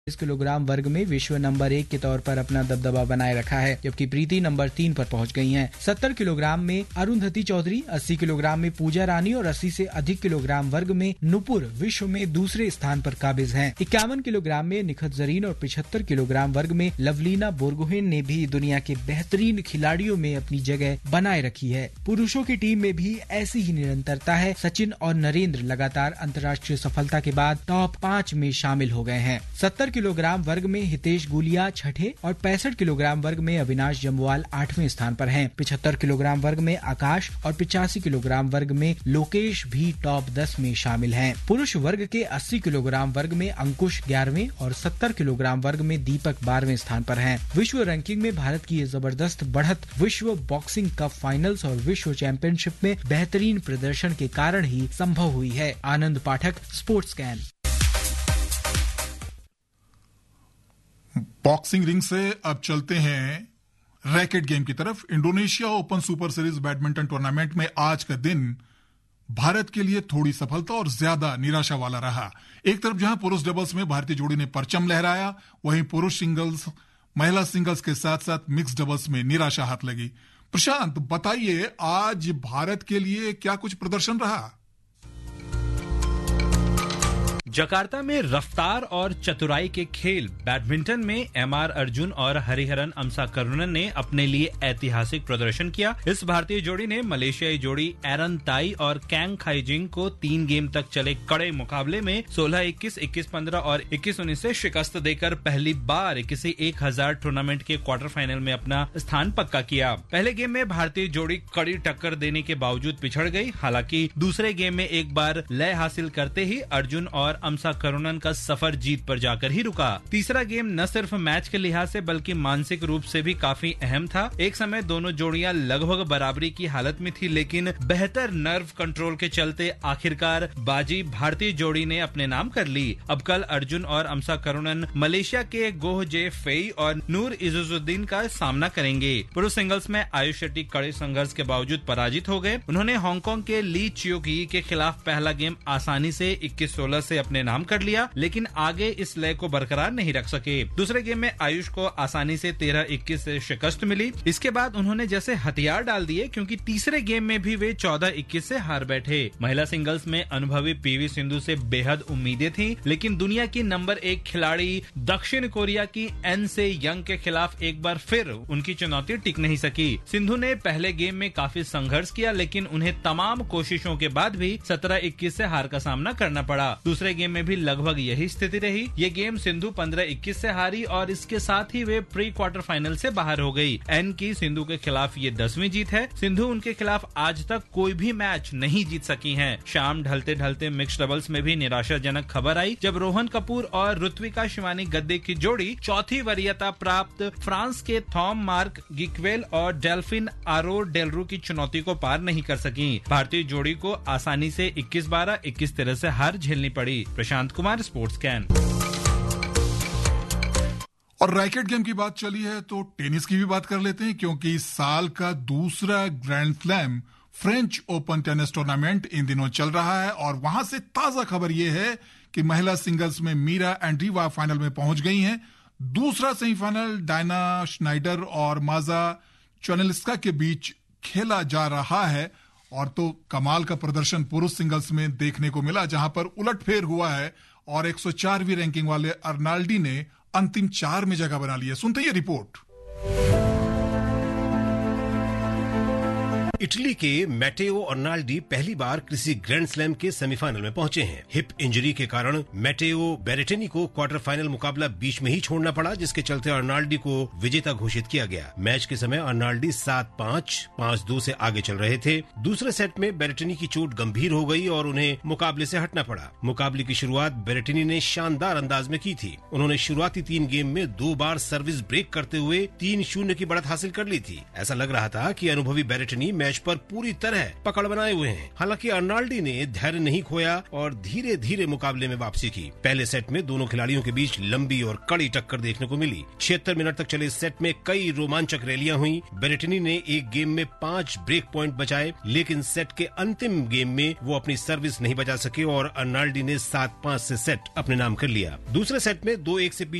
Kilogram वर्ग में विश्व नंबर 1 के तौर पर अपना दबदबा बनाए रखा है, जबकि प्रीति नंबर 3 पर पहुंच गई हैं। 70 किलोग्राम में अरुंधति चौधरी, 80 किलोग्राम में पूजा रानी और 80 से अधिक किलोग्राम वर्ग में नुपुर विश्व में दूसरे स्थान पर काबिज हैं। 51 किलोग्राम में निखत जरीन और 75 किलोग्राम वर्ग में लवलीना बोरगोहेन ने भी दुनिया के बेहतरीन खिलाड़ियों में अपनी जगह बनाए रखी है। पुरुषों की टीम में भी ऐसी ही निरंतरता है। सचिन और नरेंद्र लगातार अंतर्राष्ट्रीय सफलता के बाद टॉप 5 में शामिल हो गए हैं। 70 किलोग्राम वर्ग में हितेश गुलिया छठे और 65 किलोग्राम वर्ग में अविनाश जम्वाल 8वें स्थान पर हैं। 75 किलोग्राम वर्ग में आकाश और 85 किलोग्राम वर्ग में लोकेश भी टॉप 10 में शामिल हैं। पुरुष वर्ग के 80 किलोग्राम वर्ग में अंकुश 11वें और 70 किलोग्राम वर्ग में दीपक 12वें स्थान पर हैं। विश्व रैंकिंग में भारत की ये जबरदस्त बढ़त विश्व बॉक्सिंग कप फाइनल्स और विश्व चैंपियनशिप में बेहतरीन प्रदर्शन के कारण ही संभव हुई है। आनंद पाठक, स्पोर्ट्स कैन। बॉक्सिंग रिंग से अब चलते हैं रैकेट गेम की तरफ। Indonesia open super series badminton tournament में आज का दिन भारत के लिए थोड़ी सफलता और ज्यादा निराशा वाला रहा। एक तरफ जहां पुरुष डबल्स में भारतीय जोड़ी ने परचम लहराया, वहीं पुरुष सिंगल्स, महिला सिंगल्स के साथ साथ मिक्स डबल्स में निराशा हाथ लगी। प्रशांत, बताइए आज भारत के लिए क्या कुछ प्रदर्शन रहा? जकार्ता में रफ्तार और चतुराई के खेल बैडमिंटन में एमआर अर्जुन और हरिहरन अमसाकरुणन ने अपने लिए ऐतिहासिक प्रदर्शन किया। इस भारतीय जोड़ी ने मलेशियाई जोड़ी एरन ताई और कैंग खाइजिंग को 3 गेम तक चले कड़े मुकाबले में 16-21, 21-15 और 21-19 से शिकस्त देकर पहली बार किसी 1000 टूर्नामेंट के क्वार्टर फाइनल में अपना स्थान पक्का किया। पहले गेम में भारतीय जोड़ी कड़ी टक्कर देने के बावजूद पिछड़ गई। हालांकि दूसरे गेम में एक बार लय हासिल करते ही अर्जुन और अमसाकरुणन का सफर जीत पर जाकर ही रुका। तीसरा गेम न सिर्फ मैच के लिहाज से बल्कि मानसिक रूप से भी काफी अहम था। एक समय दोनों जोड़ियां लगभग बराबरी की हालत में थी, लेकिन बेहतर नर्व कंट्रोल के चलते आखिरकार बाजी भारतीय जोड़ी ने अपने नाम कर ली। अब कल अर्जुन और अमसाकरुणन मलेशिया के गोह जे फेई और नूर इजुजुद्दीन का सामना करेंगे। पुरुष सिंगल्स में आयुष शेट्टी कड़े संघर्ष के बावजूद पराजित हो गए। उन्होंने हांगकांग के ली चियोकी के खिलाफ पहला गेम आसानी से 21-16 से अपने नाम कर लिया, लेकिन आगे इस लय को बरकरार नहीं रख सके। दूसरे गेम में आयुष को आसानी से 13-21 से शिकस्त मिली। इसके बाद उन्होंने जैसे हथियार डाल दिए, क्योंकि तीसरे गेम में भी वे 14-21 से हार बैठे। महिला सिंगल्स में अनुभवी पीवी सिंधु से बेहद उम्मीदें थी, लेकिन दुनिया की नंबर 1 खिलाड़ी दक्षिण कोरिया की एन से यंग के खिलाफ एक बार फिर उनकी चुनौती टिक नहीं सकी। सिंधु ने पहले गेम में काफी संघर्ष किया, लेकिन उन्हें तमाम कोशिशों के बाद भी 17-21 से हार का सामना करना पड़ा। दूसरे गेम में भी लगभग यही स्थिति रही। ये गेम सिंधु 15-21 से हारी और इसके साथ ही वे प्री क्वार्टर फाइनल से बाहर हो गई। एन की सिंधु के खिलाफ ये 10वीं जीत है। सिंधु उनके खिलाफ आज तक कोई भी मैच नहीं जीत सकी हैं। शाम ढलते ढलते मिक्स्ड डबल्स में भी निराशाजनक खबर आई, जब रोहन कपूर और ऋत्विका शिवानी गद्दे की जोड़ी चौथी वरीयता प्राप्त फ्रांस के थॉम मार्क गिक्वेल और डेल्फिन आरो डेलरू की चुनौती को पार नहीं कर सकी। भारतीय जोड़ी को आसानी से 21-12, 21-13 से हार झेलनी पड़ी। Prashant Kumar, sports can. और रैकेट गेम की बात चली है तो टेनिस की भी बात कर लेते हैं, क्योंकि इस साल का दूसरा grand slam French open tennis tournament इन दिनों चल रहा है। और वहां से ताजा खबर यह है कि महिला सिंगल्स में मीरा एंड्रीवा फाइनल में पहुंच गई हैं। दूसरा सेमीफाइनल डायना श्नाइडर और माजा चोनेलिस्का के बीच खेला जा रहा है। और तो कमाल का प्रदर्शन पुरुष सिंगल्स में देखने को मिला, जहां पर उलटफेर हुआ है और 104वीं रैंकिंग वाले अर्नाल्डी ने अंतिम 4 में जगह बना ली है। सुनते हैं रिपोर्ट। इटली के मैटेओ अर्नाल्डी पहली बार किसी ग्रैंड स्लैम के सेमीफाइनल में पहुंचे हैं। हिप इंजरी के कारण मैटेओ बेरेटिनी को क्वार्टर फाइनल मुकाबला बीच में ही छोड़ना पड़ा, जिसके चलते अर्नाल्डी को विजेता घोषित किया गया। मैच के समय अर्नाल्डी 7-5, 5-2 से आगे चल रहे थे। दूसरे सेट में बेरेटिनी की चोट गंभीर हो गई और उन्हें मुकाबले से हटना पड़ा। मुकाबले की शुरुआत बेरेटिनी ने शानदार अंदाज में की थी। उन्होंने शुरुआती 3 गेम में 2 बार सर्विस ब्रेक करते हुए 3-0 की बढ़त हासिल कर ली थी। ऐसा लग रहा था कि अनुभवी बेरेटिनी मैच पर पूरी तरह पकड़ बनाए हुए हैं। हालांकि अर्नाल्डी ने धैर्य नहीं खोया और धीरे धीरे मुकाबले में वापसी की। पहले सेट में दोनों खिलाड़ियों के बीच लंबी और कड़ी टक्कर देखने को मिली। 76 मिनट तक चले इस सेट में कई रोमांचक रैलियां हुई। बेरेटिनी ने एक गेम में 5 ब्रेक पॉइंट बचाए, लेकिन सेट के अंतिम गेम में वो अपनी सर्विस नहीं बचा सके और अर्नाल्डी ने 7-5 से सेट अपने नाम कर लिया। दूसरे सेट में 2-1 से